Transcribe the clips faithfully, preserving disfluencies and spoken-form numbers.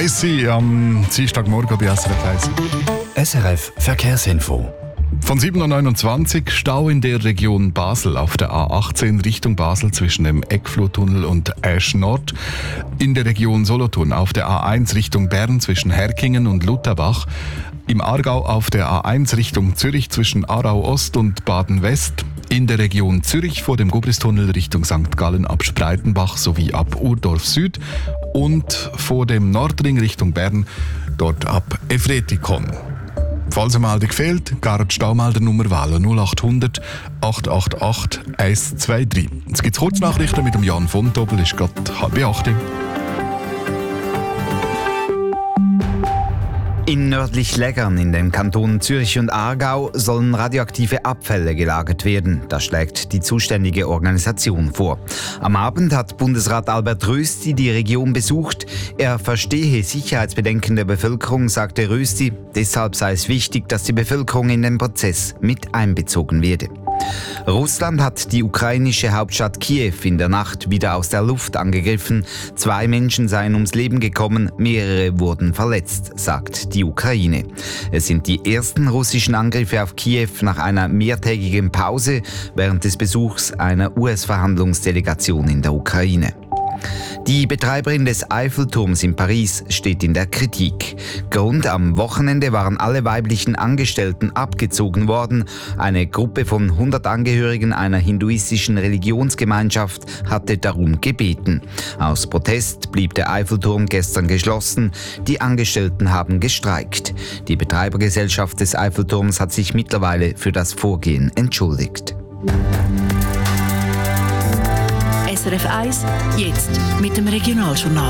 Sissi am Dienstagmorgen bei S R F eins. S R F Verkehrsinfo. Von sieben Uhr neunundzwanzig Stau in der Region Basel auf der A achtzehn Richtung Basel zwischen dem Eckflohtunnel und Asch Nord. In der Region Solothurn auf der A eins Richtung Bern zwischen Herkingen und Lutherbach. Im Aargau auf der A eins Richtung Zürich zwischen Aarau Ost und Baden West. In der Region Zürich vor dem Gubristunnel Richtung Sankt Gallen ab Spreitenbach sowie ab Urdorf Süd. Und vor dem Nordring Richtung Bern dort ab Efretikon. Falls eine Meldung fehlt, geht die Staumeldernummer wählen null acht hundert acht acht acht eins zwei drei. Jetzt gibt es Kurznachrichten mit dem Jan von Tobel, ist gerade halb acht. In Nördlich-Leggern in den Kantonen Zürich und Aargau sollen radioaktive Abfälle gelagert werden. Das schlägt die zuständige Organisation vor. Am Abend hat Bundesrat Albert Rösti die Region besucht. Er verstehe Sicherheitsbedenken der Bevölkerung, sagte Rösti. Deshalb sei es wichtig, dass die Bevölkerung in den Prozess mit einbezogen werde. Russland hat die ukrainische Hauptstadt Kiew in der Nacht wieder aus der Luft angegriffen. Zwei Menschen seien ums Leben gekommen, mehrere wurden verletzt, sagt die Ukraine. Es sind die ersten russischen Angriffe auf Kiew nach einer mehrtägigen Pause während des Besuchs einer U S-Verhandlungsdelegation in der Ukraine. Die Betreiberin des Eiffelturms in Paris steht in der Kritik. Grund: am Wochenende waren alle weiblichen Angestellten abgezogen worden. Eine Gruppe von hundert Angehörigen einer hinduistischen Religionsgemeinschaft hatte darum gebeten. Aus Protest blieb der Eiffelturm gestern geschlossen. Die Angestellten haben gestreikt. Die Betreibergesellschaft des Eiffelturms hat sich mittlerweile für das Vorgehen entschuldigt. S R F eins, jetzt mit dem Regionaljournal.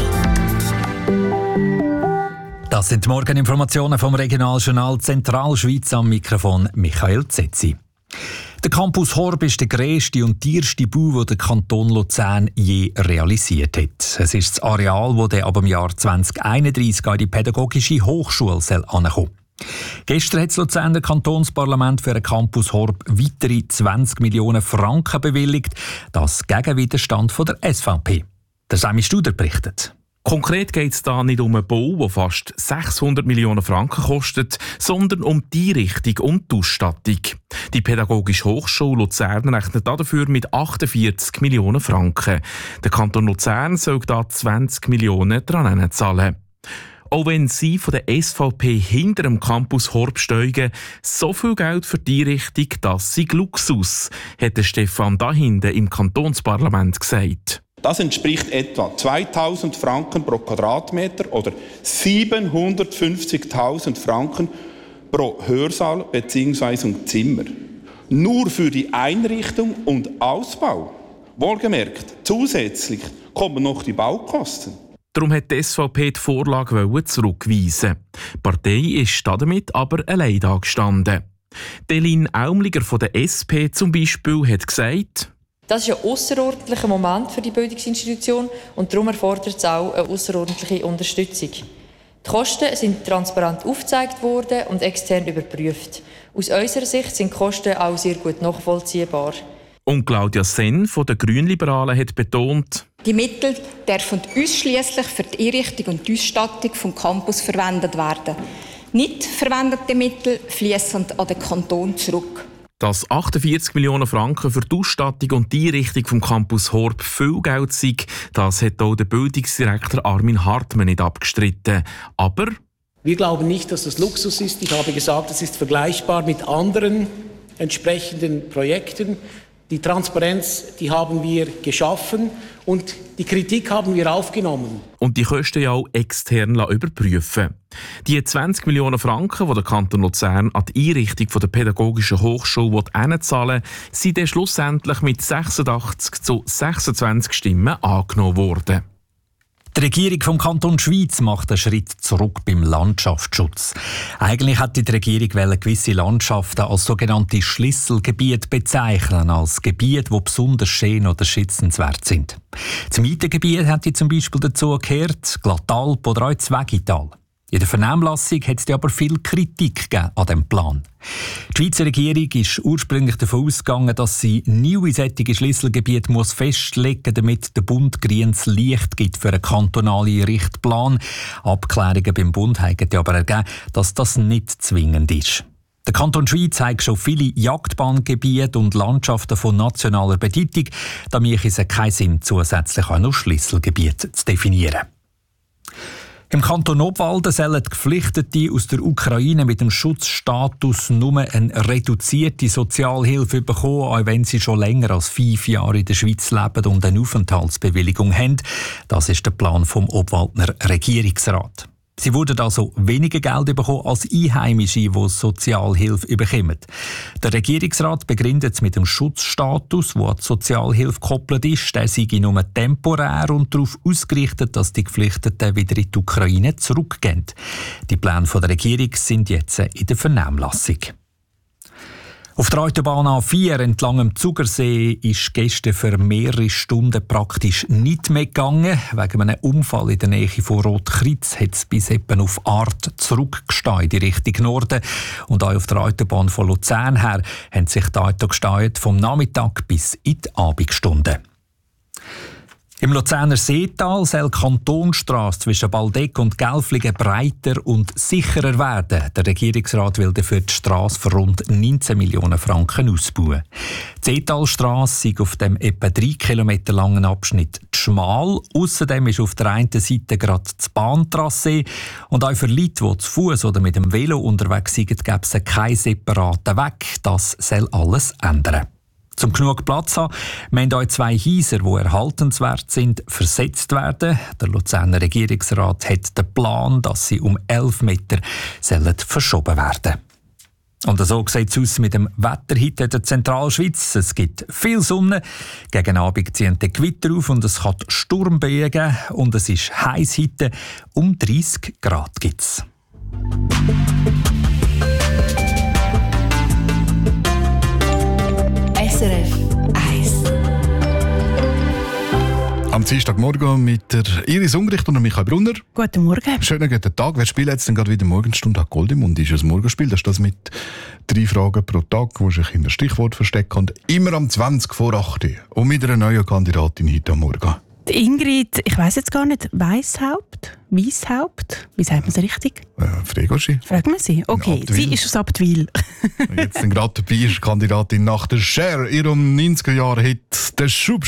Das sind die Morgeninformationen vom Regionaljournal Zentralschweiz, am Mikrofon Michael Zetzi. Der Campus Horb ist der grösste und teuerste Bau, den der Kanton Luzern je realisiert hat. Es ist das Areal, das ab dem Jahr zwanzig einunddreissig an die Pädagogische Hochschule ankommen soll. Gestern hat das Luzerner Kantonsparlament für den Campus Horb weitere zwanzig Millionen Franken bewilligt. Das gegen Widerstand von der S V P. Der Sami Studer berichtet. Konkret geht es da nicht um einen Bau, der fast sechshundert Millionen Franken kostet, sondern um die Einrichtung und die Ausstattung. Die Pädagogische Hochschule Luzern rechnet dafür mit achtundvierzig Millionen Franken. Der Kanton Luzern soll da zwanzig Millionen dran zahlen. Auch wenn sie von der S V P hinter dem Campus Horb steigen, so viel Geld für die Einrichtung, das sei Luxus, hat Stefan Dahinten im Kantonsparlament gesagt. Das entspricht etwa zweitausend Franken pro Quadratmeter oder siebenhundertfünfzigtausend Franken pro Hörsaal bzw. Zimmer. Nur für die Einrichtung und Ausbau. Wohlgemerkt, zusätzlich kommen noch die Baukosten. Darum hat die S V P die Vorlage zurückweisen. Die Partei ist damit aber allein dagestanden. Delin Aumliger von der S P zum Beispiel hat gesagt: Das ist ein ausserordentlicher Moment für die Bildungsinstitution und darum erfordert es auch eine ausserordentliche Unterstützung. Die Kosten sind transparent aufgezeigt worden und extern überprüft. Aus unserer Sicht sind die Kosten auch sehr gut nachvollziehbar. Und Claudia Senn von den Grünliberalen hat betont: Die Mittel dürfen ausschliesslich für die Einrichtung und die Ausstattung des Campus verwendet werden. Nicht verwendete Mittel fließen an den Kanton zurück. Dass achtundvierzig Millionen Franken für die Ausstattung und die Einrichtung vom Campus Horb viel Geld sind, das hat auch der Bildungsdirektor Armin Hartmann nicht abgestritten. Aber wir glauben nicht, dass das Luxus ist. Ich habe gesagt, es ist vergleichbar mit anderen entsprechenden Projekten. Die Transparenz, die haben wir geschaffen und die Kritik haben wir aufgenommen. Und die Kosten ja auch extern überprüfen. Die zwanzig Millionen Franken, die der Kanton Luzern an die Einrichtung der Pädagogischen Hochschule hinzahlen will, sind dann schlussendlich mit sechsundachtzig zu sechsundzwanzig Stimmen angenommen worden. Die Regierung vom Kanton Schweiz macht einen Schritt zurück beim Landschaftsschutz. Eigentlich hätte die Regierung gewisse Landschaften als sogenannte Schlüsselgebiete bezeichnen, als Gebiete, die besonders schön oder schützenswert sind. Das Mietengebiet hätte zum Beispiel dazu gehört Glattalp oder auch das Wegital. In der Vernehmlassung hat es aber viel Kritik gegeben an diesem Plan. Die Schweizer Regierung ist ursprünglich davon ausgegangen, dass sie neue solche Schlüsselgebiete muss festlegen muss, damit der Bund grünes Licht gibt für einen kantonalen Richtplan. Abklärungen beim Bund haben aber ergeben, dass das nicht zwingend ist. Der Kanton Schweiz hat schon viele Jagdbahngebiete und Landschaften von nationaler Bedeutung. Da macht es keinen Sinn, zusätzlich auch noch Schlüsselgebiete zu definieren. Im Kanton Obwalden sollen Geflüchtete aus der Ukraine mit dem Schutzstatus nur eine reduzierte Sozialhilfe bekommen, auch wenn sie schon länger als fünf Jahre in der Schweiz leben und eine Aufenthaltsbewilligung haben. Das ist der Plan vom Obwaldner Regierungsrat. Sie würden also weniger Geld bekommen als Einheimische, die Sozialhilfe bekommen. Der Regierungsrat begründet es mit dem Schutzstatus, der an die Sozialhilfe gekoppelt ist. Der sei nur temporär und darauf ausgerichtet, dass die Geflüchteten wieder in die Ukraine zurückgehen. Die Pläne der Regierung sind jetzt in der Vernehmlassung. Auf der Autobahn A vier entlang dem Zugersee ist gestern für mehrere Stunden praktisch nicht mehr gegangen. Wegen einem Unfall in der Nähe von Rotkreuz hat es bis etwa auf Art zurückgestanden in die Richtung Norden. Und auch auf der Autobahn von Luzern her haben sich die Autos gestanden vom Nachmittag bis in die Abendstunden. Im Luzerner Seetal soll die Kantonstrasse zwischen Baldeck und Gelflingen breiter und sicherer werden. Der Regierungsrat will dafür die Strasse für rund neunzehn Millionen Franken ausbauen. Die Seetalstrasse ist auf dem etwa drei Kilometer langen Abschnitt zu schmal. Ausserdem ist auf der einen Seite gerade das Bahntrassee. Und auch für Leute, die zu Fuß oder mit dem Velo unterwegs sind, gibt es keinen separaten Weg. Das soll alles ändern. Zum genug Platz haben, müssen auch zwei Häuser, die erhaltenswert sind, versetzt werden. Der Luzerner Regierungsrat hat den Plan, dass sie um elf Meter sollen verschoben werden. Und so sieht es aus mit dem Wetter heute in der Zentralschweiz. Es gibt viel Sonne, gegen Abend ziehen die Gewitter auf und es kann Sturmböen geben. Und es ist heiß heute, um dreißig Grad gibt's. S R F eins. Am Dienstagmorgen mit der Iris Ungricht und Michael Brunner. Guten Morgen. Schönen guten Tag. Wer spielt jetzt denn gerade wieder Morgenstunde an Gold im Mund? Ist es ein Morgenspiel? Das ist das mit drei Fragen pro Tag, wo sich in ein Stichwort verstecken und immer am zwanzig vor acht und mit einer neuen Kandidatin heute am Morgen. Die Ingrid, ich weiss jetzt gar nicht, Weishaupt? Weishaupt? Wie sagt man es richtig? Äh, Fragen Sie. Fragen wir sie. Okay, sie ist aus Abtwil. Jetzt gerade dabei ist Kandidatin nach der Cher, ihrem neunziger Jahre Hit «Der Schub».